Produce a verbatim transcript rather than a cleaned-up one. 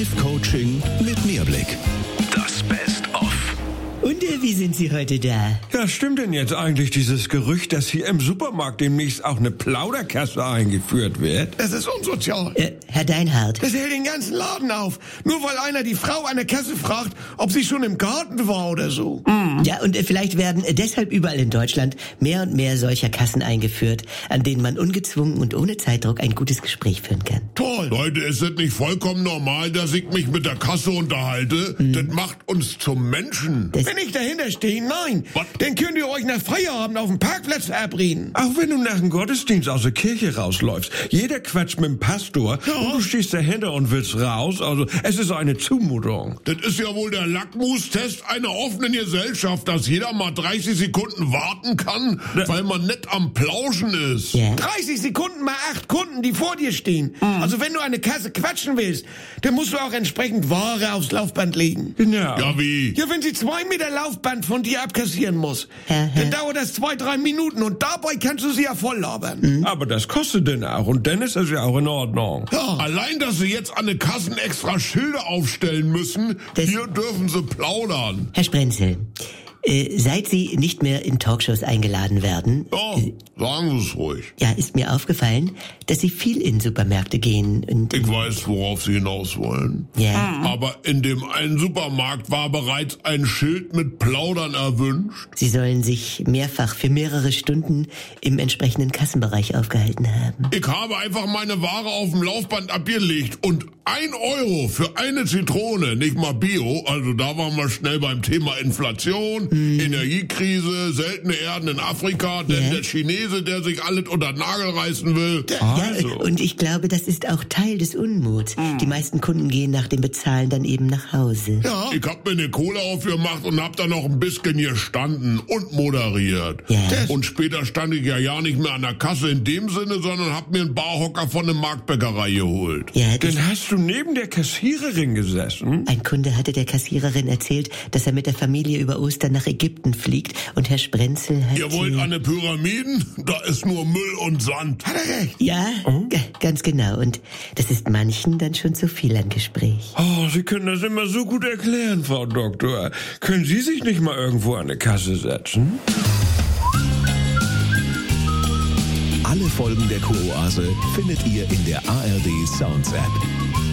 Live-Coaching mit Mehrblick. Das Best-of. Und äh, wie sind Sie heute da? Ja, stimmt denn jetzt eigentlich dieses Gerücht, dass hier im Supermarkt demnächst auch eine Plauderkasse eingeführt wird? Das ist unsozial. Äh, Herr Deinhardt. Das hält den ganzen Laden auf. Nur weil einer die Frau an der Kasse fragt, ob sie schon im Garten war oder so. Mm. Ja, und äh, vielleicht werden äh, deshalb überall in Deutschland mehr und mehr solcher Kassen eingeführt, an denen man ungezwungen und ohne Zeitdruck ein gutes Gespräch führen kann. Toll. Leute, ist es nicht vollkommen normal, dass ich mich mit der Kasse unterhalte? Mhm. Das macht uns zum Menschen. Das Wenn ich dahinter stehe, nein. Was? Dann könnt ihr euch nach Feierabend auf dem Parkplatz verabreden. Auch wenn du nach dem Gottesdienst aus der Kirche rausläufst. Jeder quatscht mit dem Pastor Ja. und du stehst dahinter und willst raus. Also es ist eine Zumutung. Das ist ja wohl der Lackmustest einer offenen Gesellschaft, dass jeder mal dreißig Sekunden warten kann, weil man nicht am Plauschen ist. ja. dreißig Sekunden mal acht Kunden, die vor dir stehen. Also wenn du an der Kasse quatschen willst, dann musst du auch entsprechend Ware aufs Laufband legen. Genau. Ja, wie? Ja, wenn sie zwei Meter Laufband von dir abkassieren muss, Aha. dann dauert das zwei, drei Minuten und dabei kannst du sie ja voll labern. Aber das kostet denn auch und dann ist das ja auch in Ordnung. Ja. Allein, dass sie jetzt an den Kassen extra Schilder aufstellen müssen, Das- hier dürfen sie plaudern. Herr Sprenzel, äh, seit Sie nicht mehr in Talkshows eingeladen werden, Ja, sagen Sie es ruhig. ja, ist mir aufgefallen, dass Sie viel in Supermärkte gehen und Ich weiß, worauf Sie hinaus wollen. ja, Aber in dem einen Supermarkt war bereits ein Schild mit Plaudern erwünscht. Sie sollen sich mehrfach für mehrere Stunden im entsprechenden Kassenbereich aufgehalten haben. Ich habe einfach meine Ware auf dem Laufband abgelegt und ein Euro für eine Zitrone, nicht mal Bio, also da waren wir schnell beim Thema Inflation, Energiekrise, seltene Erden in Afrika, denn Ja. der Chinese, der sich alles unter den Nagel reißen will. Also. Ja, und ich glaube, das ist auch Teil des Unmuts. Die meisten Kunden gehen nach dem Bezahlen dann eben nach Hause. Ja. Ich hab mir eine Cola aufgemacht und hab da noch ein bisschen gestanden und moderiert. Ja. Und später stand ich ja ja nicht mehr an der Kasse in dem Sinne, sondern hab mir einen Barhocker von der Marktbäckerei geholt. Ja, das, Dann hast du neben der Kassiererin gesessen? ein Kunde hatte der Kassiererin erzählt, dass er mit der Familie über Ostern nach Ägypten fliegt und Herr Sprenzel hat... Ihr wollt äh, an den Pyramiden? Da ist nur Müll und Sand. Hat er recht? Ja, g- ganz genau. Und das ist manchen dann schon zu viel an Gespräch. Oh, Sie können das immer so gut erklären, Frau Doktor. Können Sie sich nicht mal irgendwo an eine Kasse setzen? Alle Folgen der Kuroase findet ihr in der A R D Sounds App.